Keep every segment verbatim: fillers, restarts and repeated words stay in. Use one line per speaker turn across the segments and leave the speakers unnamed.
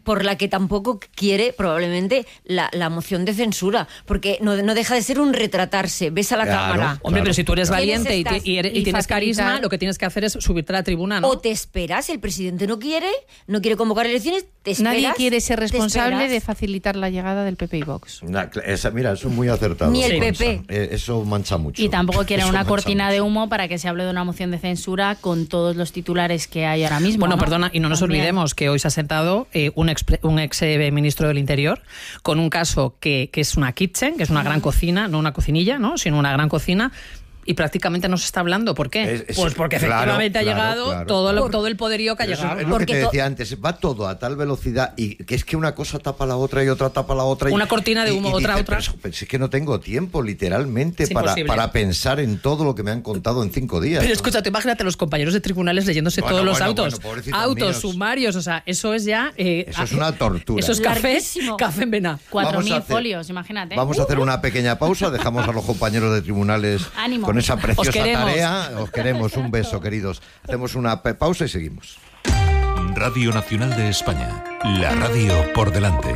por la que tampoco quiere probablemente la, la moción de censura, porque no, no deja de ser un retratarse. Ves a la
claro,
cámara.
Claro.
Hombre, pero si tú eres valiente y,
estás,
y, eres, y, y tienes facilitar. carisma, lo que tienes que hacer es subirte a la tribuna, ¿no?
O te esperas, el presidente no quiere, no quiere convocar elecciones, te esperas.
Nadie quiere ser responsable de facilitar la llegada del P P y Vox.
Nah, esa, mira, eso es muy acertado.
Ni el
sí.
P P.
Eh, eso mancha mucho.
Y tampoco quieren
eso
una cortina
mucho.
de humo para que se hable de una moción de censura con todos los titulares que hay ahora mismo.
Bueno,
¿no?
perdona, y no nos
También.
olvidemos que hoy se ha sentado eh, un, ex, un ex eh, ministro del Interior con un caso que, que es una kitchen, que es una gran cocina, no una cocinilla, ¿no? sino una gran cocina. Y prácticamente no se está hablando. ¿Por qué?
Es, es,
pues porque
claro,
efectivamente
claro,
ha llegado
claro,
todo,
claro.
Lo, todo el poderío que ha
Pero
llegado.
Eso es lo
porque
que te
to-
decía antes, va todo a tal velocidad y que es que una cosa tapa la otra y otra tapa la otra. Y,
Una cortina de humo,
y, y
otra,
dice,
otra.
Pero, pero si es que no tengo tiempo, literalmente,
Es
para,
imposible.
para pensar en todo lo que me han contado en cinco días.
Pero escucha, tú imagínate a los compañeros de tribunales leyéndose
Bueno,
todos los
bueno,
autos.
bueno, pobrecitos
autos,
míos.
sumarios, o sea, eso es ya... Eh,
Eso es una tortura.
Eso es café,
Larguísimo.
café en vena.
Cuatro
Vamos a
mil
hacer-
folios, imagínate.
Vamos a hacer una pequeña pausa, dejamos a los compañeros de tribunales
Ánimo.
con esa preciosa
Os queremos.
tarea. Os queremos, un beso, queridos. Hacemos una pe- pausa y seguimos.
Radio Nacional de España, la radio por delante.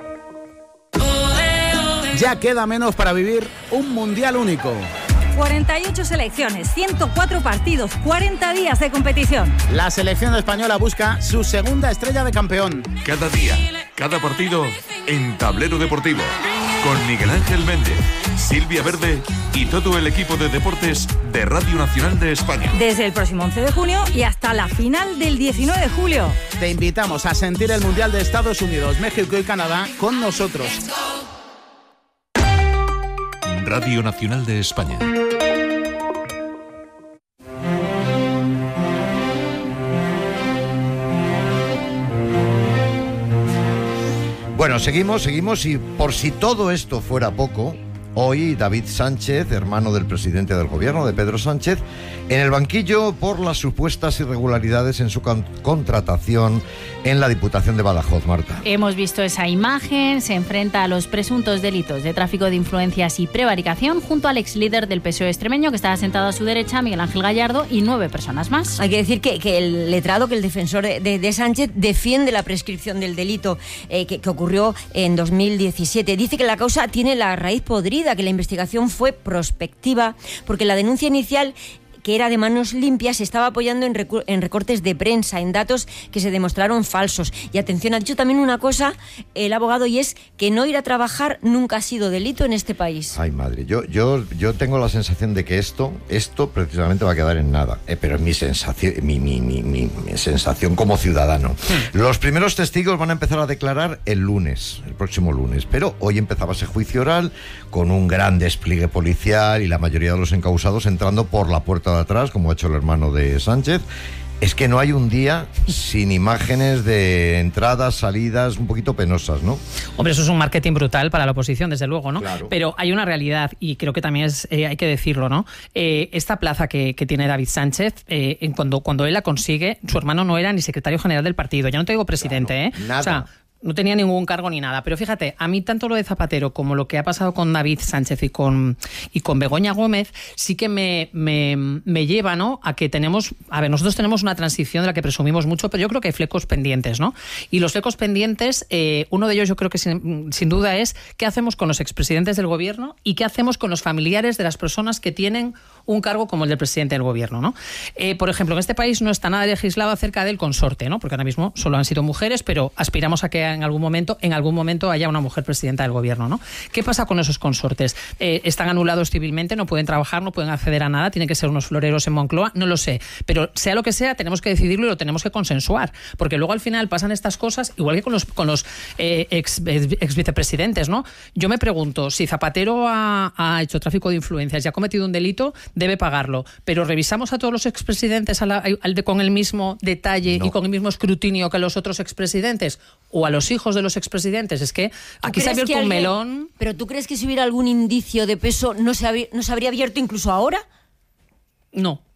Ya queda menos para vivir un mundial único.
cuarenta y ocho selecciones, ciento cuatro partidos, cuarenta días de competición.
La selección española busca su segunda estrella de campeón.
Cada día, cada partido en Tablero Deportivo. Con Miguel Ángel Méndez, Silvia Verde y todo el equipo de deportes de Radio Nacional de España.
Desde el próximo once de junio y hasta la final del diecinueve de julio.
Te invitamos a sentir el mundial de Estados Unidos, México y Canadá con nosotros.
Radio Nacional de España.
Bueno, seguimos, seguimos y por si todo esto fuera poco, hoy David Sánchez, hermano del presidente del gobierno, de Pedro Sánchez, en el banquillo por las supuestas irregularidades en su con- contratación en la Diputación de Badajoz, Marta.
Hemos visto esa imagen, se enfrenta a los presuntos delitos de tráfico de influencias y prevaricación junto al ex líder del P S O E extremeño que estaba sentado a su derecha, Miguel Ángel Gallardo, y nueve personas más.
Hay que decir que, que el letrado, que el defensor de, de, de Sánchez, defiende la prescripción del delito eh, que, que ocurrió en dos mil diecisiete. Dice que la causa tiene la raíz podrida, que la investigación fue prospectiva, porque la denuncia inicial, que era de manos limpias, se estaba apoyando en, recu- en recortes de prensa, en datos que se demostraron falsos. Y atención, ha dicho también una cosa el abogado, y es que no ir a trabajar nunca ha sido delito en este país.
Ay, madre, yo, yo, yo tengo la sensación de que esto, esto precisamente va a quedar en nada, eh, pero es mi sensación, mi, mi, mi, mi, mi sensación como ciudadano. Los primeros testigos van a empezar a declarar el lunes, el próximo lunes, pero hoy empezaba ese juicio oral con un gran despliegue policial y la mayoría de los encausados entrando por la puerta de atrás, como ha hecho el hermano de Sánchez. Es que no hay un día sin imágenes de entradas, salidas un poquito penosas, ¿no?
Hombre, eso es un marketing brutal para la oposición, desde luego, ¿no?
Claro.
Pero hay una realidad, y creo que también es, eh, hay que decirlo, ¿no? Eh, esta plaza que, que tiene David Sánchez, eh, en cuando, cuando él la consigue, su hermano no era ni secretario general del partido, ya no te digo presidente,
Claro,
¿eh?
nada.
O sea, no tenía ningún cargo ni nada. Pero fíjate, a mí tanto lo de Zapatero como lo que ha pasado con David Sánchez y con, y con Begoña Gómez sí que me, me, me lleva, ¿no?, a que tenemos... A ver, nosotros tenemos una transición de la que presumimos mucho, pero yo creo que hay flecos pendientes, ¿no? Y los flecos pendientes, eh, uno de ellos yo creo que sin, sin duda es qué hacemos con los expresidentes del gobierno y qué hacemos con los familiares de las personas que tienen un cargo como el del presidente del gobierno, ¿no? Eh, por ejemplo, en este país no está nada legislado acerca del consorte, ¿no? Porque ahora mismo solo han sido mujeres, pero aspiramos a que en algún momento, en algún momento haya una mujer presidenta del gobierno, ¿no? ¿Qué pasa con esos consortes? Eh, ¿Están anulados civilmente? ¿No pueden trabajar? ¿No pueden acceder a nada? ¿Tienen que ser unos floreros en Moncloa? No lo sé. Pero sea lo que sea, tenemos que decidirlo y lo tenemos que consensuar. Porque luego al final pasan estas cosas, igual que con los, con los eh, ex, ex vicepresidentes, ¿no? Yo me pregunto, si Zapatero ha, ha hecho tráfico de influencias y ha cometido un delito, debe pagarlo. Pero revisamos a todos los expresidentes a la, al de, con el mismo detalle
No.
y con el mismo escrutinio que a los otros expresidentes o a los hijos de los expresidentes. Es que aquí se ha abierto un
alguien,
melón.
¿Pero tú crees que si hubiera algún indicio de peso no se, habría, no se habría abierto incluso ahora?
No,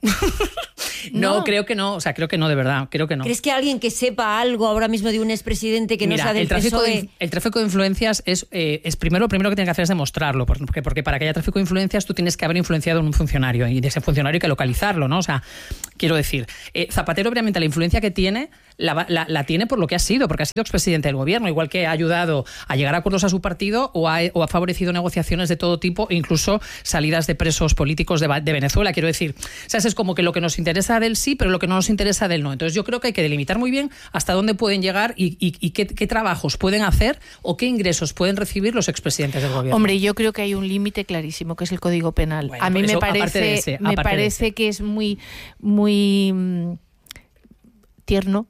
No,
No.
creo que no, o sea, creo que no, de verdad, creo que no.
¿Crees que alguien que sepa algo ahora mismo de un expresidente que no
Mira,
sea del
el tráfico,
P S O E...
de, el tráfico de influencias es, eh, es primero, lo primero que tiene que hacer es demostrarlo, porque, porque para que haya tráfico de influencias tú tienes que haber influenciado en un funcionario y de ese funcionario hay que localizarlo, ¿no? O sea, quiero decir, eh, Zapatero obviamente la influencia que tiene la, la, la tiene por lo que ha sido, porque ha sido expresidente del gobierno, igual que ha ayudado a llegar a acuerdos a su partido o ha, o ha favorecido negociaciones de todo tipo, incluso salidas de presos políticos de, de Venezuela, quiero decir. O sea, es como que lo que nos interesa del sí, pero lo que no nos interesa del no. Entonces yo creo que hay que delimitar muy bien hasta dónde pueden llegar y, y, y qué, qué trabajos pueden hacer o qué ingresos pueden recibir los expresidentes del gobierno.
Hombre, yo creo que hay un límite clarísimo, que es el Código Penal.
Bueno,
a mí
por
me
eso, aparte
parece,
de ese,
me
aparte de
parece
ese.
que es muy, muy mm, tierno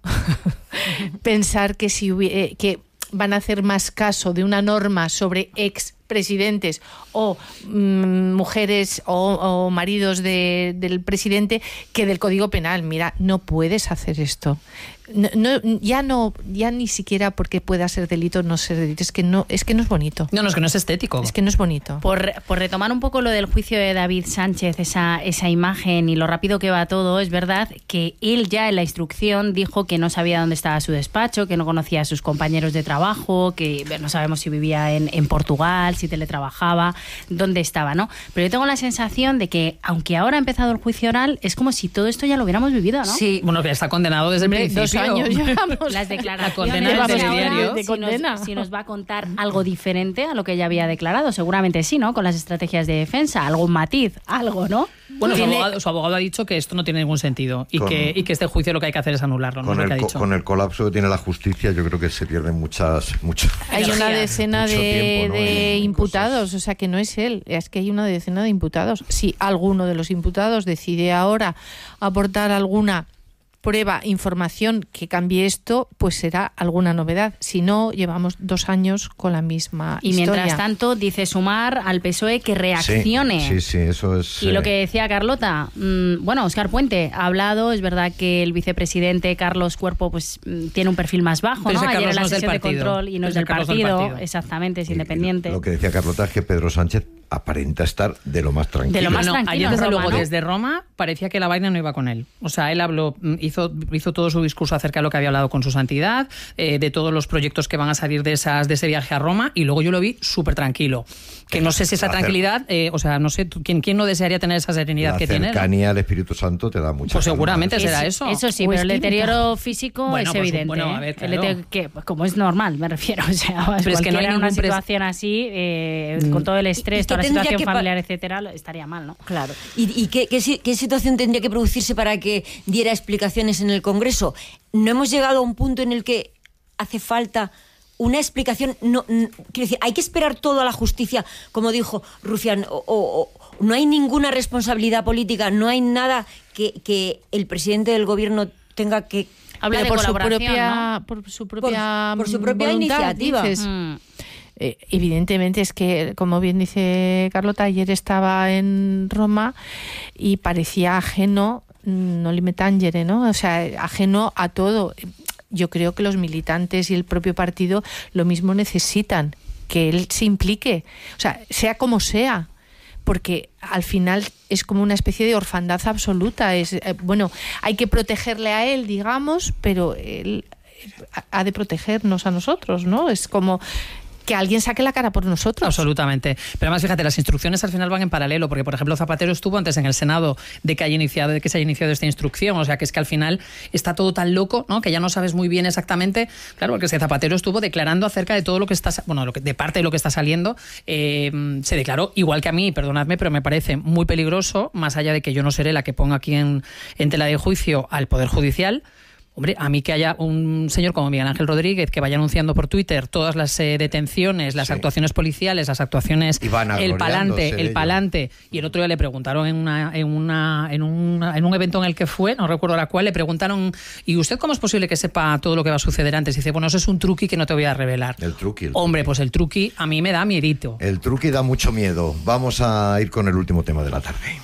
pensar que si hubi- eh, que van a hacer más caso de una norma sobre expresidentes o mm, mujeres o, o maridos de, del presidente que del Código Penal. Mira, no puedes hacer esto. No, no, ya no, ya ni siquiera porque pueda ser delito no ser delito. Es que no, es que no es bonito.
No, no, es que no es estético.
Es que no es bonito.
Por, por retomar un poco lo del juicio de David Sánchez, esa, esa imagen y lo rápido que va todo, es verdad que él ya en la instrucción dijo que no sabía dónde estaba su despacho, que no conocía a sus compañeros de trabajo, que no sabemos si vivía en, en Portugal, si teletrabajaba, dónde estaba, ¿no? Pero yo tengo la sensación de que, aunque ahora ha empezado el juicio oral, es como si todo esto ya lo hubiéramos vivido, ¿no?
Sí.
Bueno, que está condenado desde
Hombre,
el principio.
dos años llevamos.
Las declaraciones.
La condena
del
Ahora,
telediario.
de
si,
condena.
nos, si nos va a contar algo diferente a lo que ella había declarado, seguramente sí, ¿no? Con las estrategias de defensa, algún matiz, algo, ¿no?
Bueno, su
Tiene-
abogado, su abogado ha dicho que esto no tiene ningún sentido y,
Con-
que, y que este juicio lo que hay que hacer es anularlo, ¿no?
Con
Es lo
el,
que ha
co-
dicho.
con el colapso que tiene la justicia, yo creo que se pierden muchas, muchas.
Hay una
Energía.
decena
Mucho
de,
tiempo, ¿no?
de
en
imputados,
cosas.
o sea que no es él, es que hay una decena de imputados. Si alguno de los imputados decide ahora aportar alguna prueba, información que cambie esto, pues será alguna novedad. Si no, llevamos dos años con la misma
Y
historia.
mientras tanto, dice Sumar al P S O E que reaccione.
Sí, sí, sí, eso es.
Y lo
eh,
que decía Carlota, mmm, bueno, Óscar Puente ha hablado, es verdad que el vicepresidente Carlos Cuerpo pues mm, tiene un perfil más bajo,
Pero
¿no?
ese
Ayer en
Carlos
la
no es del
sesión de
partido.
control y no es
Ese
del
Carlos del
partido,
partido.
exactamente, es
y- y
independiente.
Lo que decía Carlota es que Pedro Sánchez aparenta estar de lo más tranquilo.
De lo más
No,
tranquilo
ayer
en
desde
Roma,
luego
¿no?
desde Roma parecía que la vaina no iba con él. O sea, él habló, mm, hizo, hizo todo su discurso acerca de lo que había hablado con su santidad, eh, de todos los proyectos que van a salir de esas de ese viaje a Roma, y luego yo lo vi súper tranquilo. Que no sé si esa
La cer-
tranquilidad, eh, o sea, no sé, tú- ¿quién, quién no desearía tener esa serenidad
La
que tiene?
cercanía al Espíritu Santo te da mucha
Pues
calma.
seguramente será
Es-
eso.
Eso sí,
O
pero el
es química.
deterioro físico
Bueno,
es
pues,
evidente.
bueno, a
¿eh?
ver,
El
claro.
deterioro- que, pues, como es normal, me refiero. O sea,
Pero es que no hay
cualquiera en una
ningún pres-
situación así, eh,
Mm.
con todo el
¿Y
estrés,
qué
toda la
tendría
situación
que pa-
familiar, etcétera, estaría mal, ¿no?
Claro. ¿Y, y qué, qué si- qué situación tendría que producirse para que diera explicaciones en el Congreso? ¿No hemos llegado a un punto en el que hace falta una explicación? No, n- quiero decir, hay que esperar todo a la justicia, como dijo Rufián, o, o- o no hay ninguna responsabilidad política, no hay nada que, que el presidente del gobierno tenga que...
Habla
Pero
de
por su
colaboración,
propia,
¿no?
por su propia,
por su propia
voluntad,
iniciativa.
dices.
Mm.
Eh, evidentemente es que, como bien dice Carlota, ayer estaba en Roma y parecía ajeno, no limite tangere, ¿no? O sea, ajeno a todo. Yo creo que los militantes y el propio partido lo mismo necesitan, que él se implique, o sea, sea como sea, porque al final es como una especie de orfandad absoluta. Es eh, bueno, hay que protegerle a él, digamos, pero él ha- ha de protegernos a nosotros, ¿no? Es como que alguien saque la cara por nosotros.
Absolutamente. Pero además, fíjate, las instrucciones al final van en paralelo, porque, por ejemplo, Zapatero estuvo antes en el Senado de que haya iniciado, de que se haya iniciado esta instrucción. O sea, que es que al final está todo tan loco, ¿no? Que ya no sabes muy bien exactamente. Claro, porque si Zapatero estuvo declarando acerca de todo lo que está, bueno, lo que, de parte de lo que está saliendo, eh, se declaró, igual que a mí, perdonadme, pero me parece muy peligroso, más allá de que yo no seré la que ponga aquí en, en tela de juicio al Poder Judicial. Hombre, a mí que haya un señor como Miguel Ángel Rodríguez que vaya anunciando por Twitter todas las eh, detenciones, las
Sí.
actuaciones policiales, las actuaciones,
Y van
el palante,
agloriándose de
el
ello.
palante. Y el otro día le preguntaron en una, en una, en una, en un evento en el que fue, no recuerdo la cual, le preguntaron, ¿y usted cómo es posible que sepa todo lo que va a suceder antes? Y dice, bueno, eso es un truqui que no te voy a revelar.
El truqui. el
Hombre,
truqui.
pues el truqui a mí me da miedito.
El truqui da mucho miedo. Vamos a ir con el último tema de la tarde.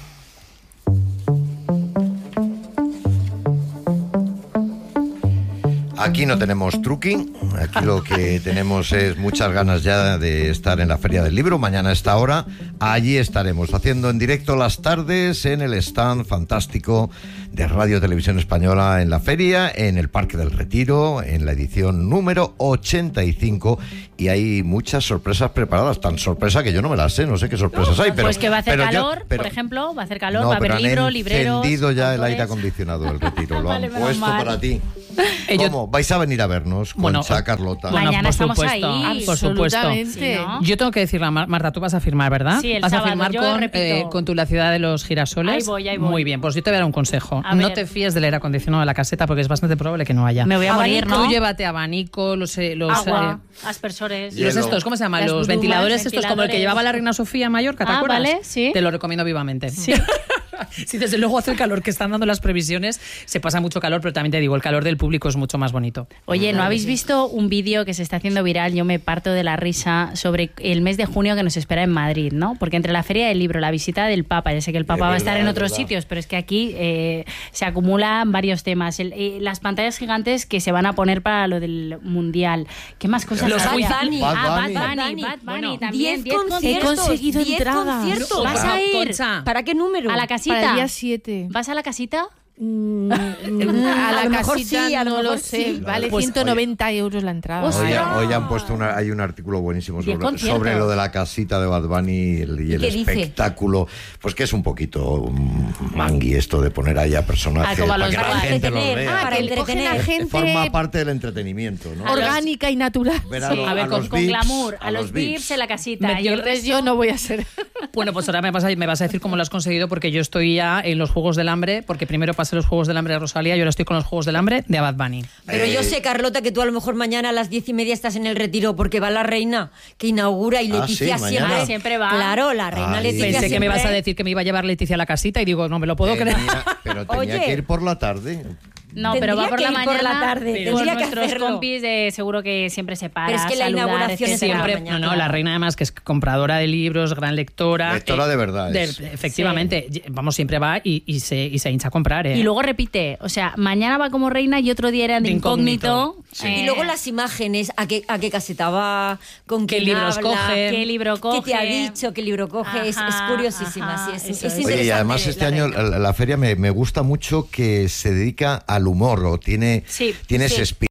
Aquí no tenemos truqui, aquí lo que tenemos es muchas ganas ya de estar en la Feria del Libro. Mañana a esta hora, allí estaremos haciendo en directo las tardes en el stand fantástico de Radio Televisión Española en la feria, en el Parque del Retiro, en la edición número ochenta y cinco, y hay muchas sorpresas preparadas, tan sorpresa que yo no me las sé, no sé qué sorpresas hay. Pero,
pues que va a hacer
pero
calor,
yo, pero,
por ejemplo, va a hacer calor,
no,
va a haber
pero
libros,
han
libreros.
encendido ya
autores.
el aire acondicionado del Retiro, lo
Vale,
han
menos
puesto
mal.
para ti.
Ellos-
¿Cómo? ¿Vais a venir a vernos, Concha,
Bueno,
Carlota?
bueno,
Mañana
por
estamos
supuesto,
ahí.
por supuesto.
Absolutamente.
Sí, ¿no?
Yo tengo que decirle, Mar- Marta, tú vas a firmar, ¿verdad?
Sí, el
vas
sábado,
a firmar
yo
con,
repito.
eh, con tu La Ciudad de los Girasoles.
Ahí voy, ahí voy.
Muy bien, pues yo te voy a dar un consejo.
A
no
ver.
te fíes del aire acondicionado de la caseta porque es bastante probable que no haya.
Me voy a morir,
Tú
¿no?
llévate abanico, los... eh, los
Agua,
eh,
aspersores.
Hielo.
los estos, ¿cómo se llaman?
Las
Los
brumas,
ventiladores estos, como el que
ventiladores.
llevaba la reina Sofía en Mallorca, ¿te
Ah,
acuerdas?
vale, sí.
Te lo recomiendo vivamente.
Sí.
Sí, desde luego hace el calor que están dando las previsiones, se pasa mucho calor, pero también te digo, el calor del público es mucho más bonito.
Oye, ¿no habéis visto un vídeo que se está haciendo viral? Yo me parto de la risa sobre el mes de junio que nos espera en Madrid, ¿no? Porque entre la Feria del Libro, la visita del Papa, ya sé que el Papa
Es
va a
verdad,
estar en
es
otros
verdad.
sitios, pero es que aquí eh, se acumulan varios temas. El- eh, las pantallas gigantes que se van a poner para lo del Mundial. ¿Qué más cosas
Los
había?
Bad Bunny.
Bad
Ah,
Bunny.
Bad Bunny,
Bunny.
Bad Bunny
Bueno,
también.
diez
diez
conciertos,
He conseguido
diez
entradas.
conciertos.
¿Vas a ir?
Concha.
¿Para qué número?
¿A la casita?
Para el día siete.
¿Vas a la casita?
Mm,
a
a la
lo mejor
casita
sí, a lo
no lo
mejor
sé.
sí.
Vale
Pues,
ciento noventa euros la entrada.
Ostras.
Hoy, hoy han puesto una, hay un artículo buenísimo
Diez
sobre,
conciertos.
sobre lo de la casita de Bad Bunny y el, y el
qué dice?
espectáculo. Pues que es un poquito mm, mangui esto de poner ahí a personajes
Ah, como a
para
los
que la
para
gente los
entretener.
vea.
Ah, para
que cogen
entretener.
a gente
Forma parte del entretenimiento, ¿no?
orgánica y natural.
Ver a
Sí,
lo-
a ver,
a
con,
los
con
V I Ps,
glamour. A,
a
los
los
V I
V I
Ps
Ps.
en la casita.
Me-
y el
Entonces
resto-
yo no voy a ser.
Bueno, pues ahora me vas, a, me vas a decir cómo lo has conseguido, porque yo estoy ya en los Juegos del Hambre, porque primero pasé los Juegos del Hambre de Rosalía y ahora estoy con los Juegos del Hambre de Bad Bunny.
Pero yo
Eh,
sé, Carlota, que tú a lo mejor mañana a las diez y media estás en el Retiro porque va la reina que inaugura y
Ah,
Leticia
sí,
siempre,
mañana.
Siempre va.
Claro, la reina
Ay.
Leticia
Pensé que me
siempre-
ibas a decir que me iba a llevar Leticia a la casita y digo, no me lo puedo creer.
Tenía- pero tenía
Oye.
que ir por la tarde.
No, pero va
Tendría
por
que
la
ir
mañana.
por la tarde,
Con
tendría que
nuestros
hacerlo.
compis de seguro que siempre se para.
Pero es que la
saludar,
inauguración es
etcétera.
por la
Siempre,
mañana.
no, no, la reina además que es compradora de libros, gran lectora.
Lectora de verdad es.
Efectivamente, vamos, siempre va y, y se, y se hincha a comprar. ¿eh?
Y luego repite, o sea, mañana va como reina y otro día era de,
De incógnito.
incógnito.
Sí.
Eh,
Y luego las imágenes, a qué, a qué caseta va, con
¿Qué
quién
libros
habla,
coge?
qué libro
qué
coge.
te ha dicho, qué libro coge, es, es
Ajá,
curiosísima,
ajá,
sí, es,
eso
es
es.
interesante.
Oye, y además este
la
año
reina.
la, la feria me, me gusta mucho que se dedica al humor, o tiene,
Sí,
tiene
sí.
ese espíritu.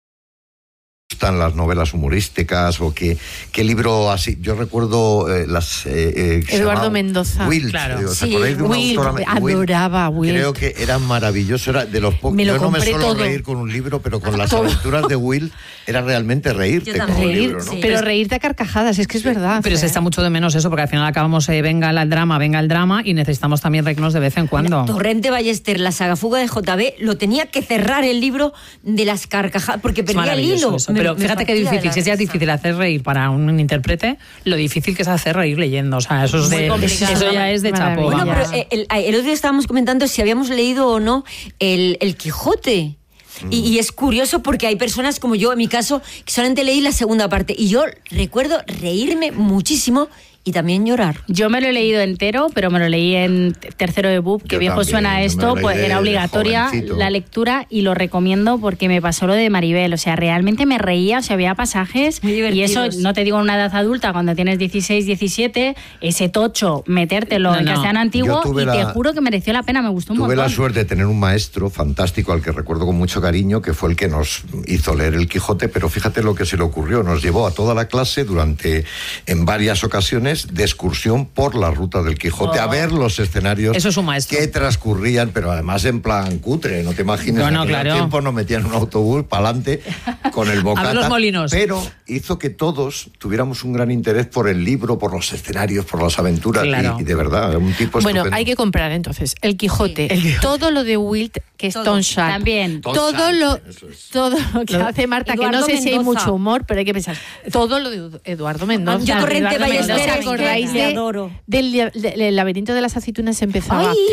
Gustan las novelas humorísticas o qué qué libro así. Yo recuerdo eh, las eh, eh, que se
Eduardo
llamaba
Mendoza.
Wilt,
Claro.
¿os
Sí,
acordáis de una
Wilt,
autora?
adoraba Wilt.
Creo que era maravilloso, era de los pocos.
Me lo
Yo no me
compré
suelo
todo.
reír con un libro, pero con las
Todo.
aventuras de Wilt era realmente reírte
Yo
con
también.
un
Reír,
libro, ¿no?
sí.
pero reírte a carcajadas, es que es verdad.
Pero se
¿eh?
está mucho de menos eso, porque al final acabamos, eh, venga el drama, venga el drama, y necesitamos también reírnos de vez en cuando.
Torrente Ballester, la saga Fuga de J B, lo tenía que cerrar el libro de las carcajadas, porque
Es
perdía el
maravilloso
hilo.
eso.
Me-
Pero
me
fíjate qué
partía de
difícil,
la
si es ya
risa.
difícil hacer reír para un intérprete, lo difícil que es hacer reír leyendo. O sea, eso, es
Muy
de,
complicado.
eso ya es de chapo.
Maravilla.
Bueno,
vamos.
pero eh, el, el otro día estábamos comentando si habíamos leído o no el, el Quijote. Y, y es curioso porque hay personas como yo, en mi caso, que solamente leí la segunda parte. Y yo recuerdo reírme muchísimo y también llorar.
Yo me lo he leído entero, pero me lo leí en tercero de B U P, que
Yo
viejo
también,
suena
yo me
esto,
lo leí
pues
de-
era
de
obligatoria
jovencito.
la lectura y lo recomiendo porque me pasó lo de Maribel, o sea, realmente me reía, o sea, había pasajes
Muy
y eso,
divertidos.
no te digo en una edad adulta, cuando tienes dieciséis, diecisiete, ese tocho, metértelo
No,
en
no.
castellano antiguo
Yo tuve
y te
la-
juro que mereció la pena, me gustó un
Tuve
montón.
la suerte de tener un maestro fantástico al que recuerdo con mucho cariño, que fue el que nos hizo leer el Quijote, pero fíjate lo que se le ocurrió. Nos llevó a toda la clase durante, en varias ocasiones, de excursión por la ruta del Quijote,
Oh.
a ver los escenarios
Eso es un maestro.
que transcurrían, pero además en plan cutre, no te imagines.
No, no,
en aquel
claro.
tiempo nos metían en un autobús para adelante con el bocata.
A ver los molinos.
Pero hizo que todos tuviéramos un gran interés por el libro, por los escenarios, por las aventuras.
Claro.
Y, y de verdad, era un tipo
Bueno,
estupendo.
hay que comprar entonces el Quijote, todo lo de Wilt, que es
Todo.
Tom Sharp,
También.
Tom
todo
Sharp,
lo,
eso es.
todo lo que
Lo-
hace Marta, que no
Eduardo
sé si hay
Mendoza.
mucho humor, pero hay que pensar, todo lo de Edu- Eduardo Mendoza.
Yo Torrente
Eduardo
Ballester
Mendoza,
es
¿os acordáis
que le
de-
adoro.
del, del laberinto de las aceitunas empezaba?
¡Ay!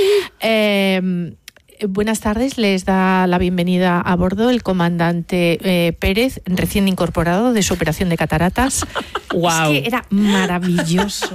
Eh, buenas tardes, les da la bienvenida a bordo el comandante eh, Pérez, recién incorporado de su operación de cataratas.
Guau.
Es que era maravilloso.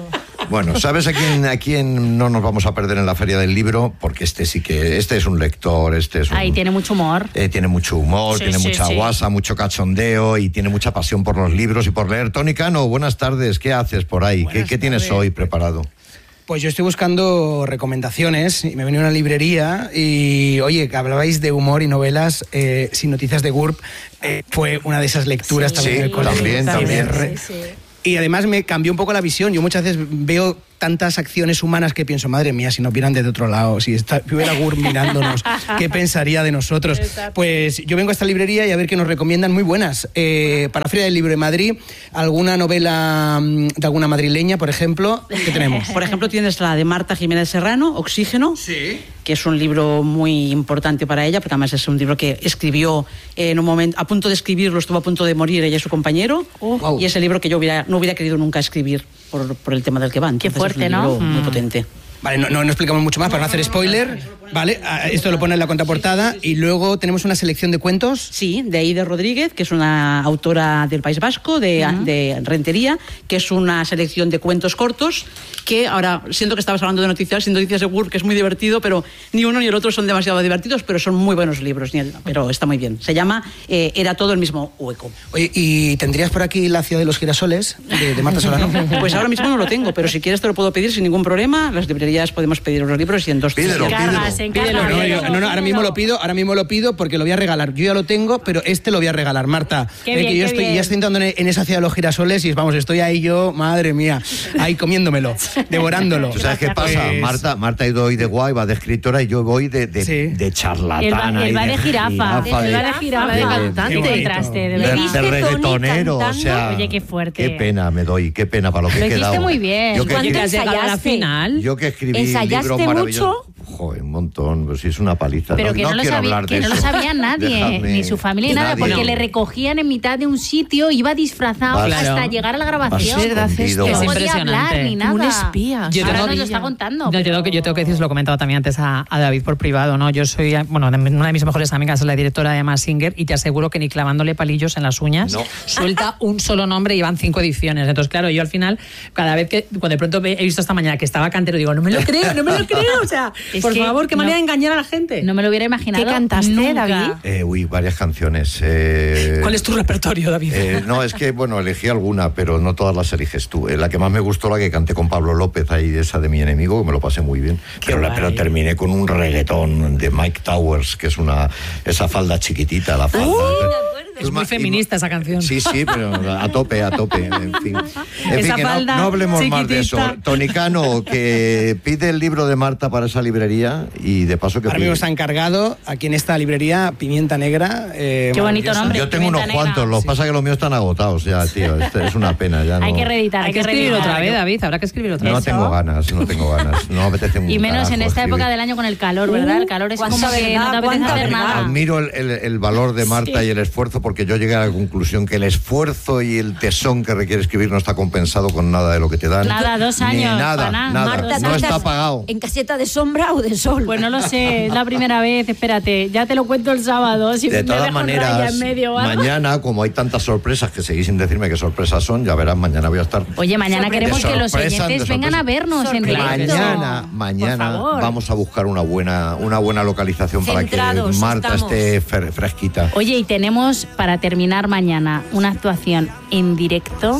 Bueno, ¿sabes a quién, a quién no nos vamos a perder en la Feria del Libro? Porque este sí que, este es un lector, este es un...
Ahí tiene mucho humor.
Eh, tiene mucho humor,
Sí,
tiene
sí,
mucha
sí.
guasa, mucho cachondeo y tiene mucha pasión por los libros y por leer. Tony Cano, buenas tardes, ¿qué haces por ahí? ¿Qué, qué tienes
tardes.
hoy preparado?
Pues yo estoy buscando recomendaciones y me venía a una librería y, oye, que hablabais de humor y novelas, eh, Sin noticias de Gurb, eh, fue una de esas lecturas
Sí,
también en el
sí,
colegio.
también, también.
Re- Y además me cambió un poco la visión. Yo muchas veces veo tantas acciones humanas que pienso, madre mía, si nos vieran desde otro lado, si está- si hubiera Gurb mirándonos, ¿qué pensaría de nosotros? Pues yo vengo a esta librería y a ver qué nos recomiendan muy buenas. Eh, para Feria del Libro de Madrid, alguna novela mm, de alguna madrileña, por ejemplo, ¿qué tenemos?
Por ejemplo, tienes la de Marta Jiménez Serrano, Oxígeno, que es un libro muy importante para ella, porque además es un libro que escribió en un momento, a punto de escribirlo, estuvo a punto de morir ella y su compañero,
Wow.
y es el libro que yo hubiera, no hubiera querido nunca escribir por, por el tema del que va. Entonces,
Qué fuerte,
es un
¿no?
libro muy
Mm.
potente.
Vale, no, no, no explicamos mucho más para no hacer spoiler, ¿vale? Ah, esto lo pone en la contraportada y luego tenemos una selección de cuentos.
Sí, de Aida Rodríguez, que es una autora del País Vasco, de,
Ujú.
de Rentería, que es una selección de cuentos cortos, que ahora siento que estabas hablando de noticias, sin noticias de Gurb, que es muy divertido, pero ni uno ni el otro son demasiado divertidos, pero son muy buenos libros, ni el- pero está muy bien. Se llama eh, Era todo el mismo hueco.
Oye, ¿y tendrías por aquí La ciudad de los girasoles, de, de Marta Solano?
Pues ahora mismo no lo tengo, pero si quieres te lo puedo pedir sin ningún problema. Las librerías podemos pedir los libros y en dos
Pídelo,
tres
pídelo.
Encargas, encargas.
No, no, yo- no, no, ahora mismo lo pido, ahora mismo lo pido porque lo voy a regalar. Yo ya lo tengo, pero este lo voy a regalar, Marta.
Qué
Ve
bien,
que yo
qué
estoy,
bien.
ya estoy entrando en, en esa ciudad de los girasoles y vamos, estoy ahí yo, madre mía, ahí comiéndomelo, devorándolo.
¿Tú sabes qué pasa?
Pues-
Marta, Marta ha ido hoy de guay, va de escritora y yo voy de, de,
Sí.
de charlatana.
Él va,
y
él va de jirafa. Él va de jirafa.
de
¿Qué
cantante.
encontraste? De
de,
verdad.
de
viste, Tony,
reggaetonero, o
cantando?
sea...
Oye, qué fuerte.
Qué pena me doy, qué pena para lo que
Lo
he
hiciste
quedado.
muy bien.
Yo que,
¿Cuánto
escribí-
has llegado a la
ensayaste?
final?
yo que escribí
¿Ensayaste
libros maravillosos.
mucho?
Joder, un montón, pues sí, es una paliza.
Pero
no,
que no, lo,
quiero
sabía,
hablar
que
de
no lo
eso.
sabía nadie,
Dejadme.
ni su familia, ni nada,
Nadie.
porque
No.
le recogían en mitad de un sitio, iba disfrazado
Vas-
hasta
Claro.
llegar a la
Vas
grabación.
verdad,
escondido.
esto.
No
Es
podía
impresionante.
hablar ni nada.
Un espía.
Yo
Ahora
tengo-
nos lo está contando.
No, yo,
pero-
tengo que, yo tengo que decir, se lo comentaba también antes a, a David por privado, ¿no? Yo soy, bueno, de- una de mis mejores amigas es la directora de Emma Singer y te aseguro que ni clavándole palillos en las uñas
No.
suelta un solo nombre y van cinco ediciones. Entonces, claro, yo al final, cada vez que, cuando de pronto ve- he visto esta mañana que estaba Cantero, digo, no me lo creo, no me lo creo. O sea,
Es
por
que
favor, qué
no-
manera de engañar a la gente.
No me lo hubiera imaginado.
¿Qué cantaste,
nunca.
David?
Eh, uy, varias canciones. eh,
¿Cuál es tu repertorio, David?
Eh, no, es que, bueno, elegí alguna, pero no todas las eliges tú. Eh, la que más me gustó, la que canté con Pablo López, ahí, esa de Mi Enemigo, que me lo pasé muy bien. Pero, la- pero terminé con un reggaetón de Mike Towers, que es una esa falda chiquitita, la falda.
Es muy feminista esa canción.
Sí, sí, pero a tope, a tope. En fin, en
Esa
fin que no,
falda
no hablemos más de eso.
chiquitita.
Tonicano, que pide el libro de Marta para esa librería y de paso que
Ahora
pide-
mismo está encargado aquí en esta librería Pimienta Negra. eh,
Qué bonito
maravillosa.
nombre.
Yo tengo unos
Pimienta negra.
cuantos, lo que pasa es que los míos están agotados ya, tío. Este es una pena. Ya
Hay
no-
que reeditar,
Hay que escribir
reeditar.
otra vez, David. Habrá que escribir otra
No
vez.
tengo ganas, no tengo ganas. No me apetece mucho.
Y menos en esta época del año con el calor, ¿verdad? El calor es como
cuánta
que
verdad,
no te apetece
cuánta
hacer
verdad.
nada.
Admiro el, el- el valor de Marta y el esfuerzo, porque yo llegué a la conclusión que el esfuerzo y el tesón que requiere escribir no está compensado con nada de lo que te dan.
Nada, dos
Ni
años,
nada,
para nada.
nada.
Marta,
no
¿tú
está
estás
pagado.
¿En caseta de sombra o de sol?
Pues no lo sé, es la primera vez, espérate, ya te lo cuento el sábado. Si
De
me
todas
dejo raya
maneras,
en medio, o algo.
mañana, como hay tantas sorpresas que seguís sin decirme qué sorpresas son, ya verás, mañana voy a estar.
Oye, mañana
De
queremos que los
sorpresa,
oyentes
de
vengan a
sorpresa.
vernos en directo.
Mañana,
Por
mañana
favor.
vamos a buscar una buena, una buena localización para que
Centrados
Marta
estamos.
esté fre- fresquita.
Oye, y tenemos para terminar mañana una actuación en directo.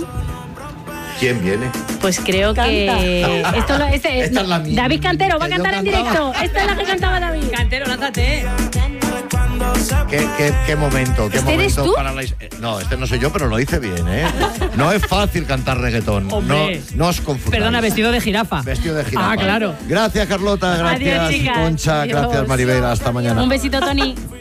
¿Quién viene?
Pues creo que esto lo- este-
Esta es la mía.
David Cantero va a
Que yo
cantar en
cantaba.
directo. Esta es la que cantaba David.
Cantero, lánzate.
¿Qué, qué, qué momento? ¿Qué
¿Este eres
momento
tú?
para la his- eh, No, este no soy yo, pero lo hice bien, ¿eh? No es fácil cantar reggaetón.
Hombre.
No, no os confundáis.
Perdona, vestido de jirafa.
Vestido de jirafa.
Ah, claro.
Gracias, Carlota. Gracias,
Adiós, chicas.
Concha.
Adiós.
Gracias, Maribel. Hasta mañana.
Un besito, Tony.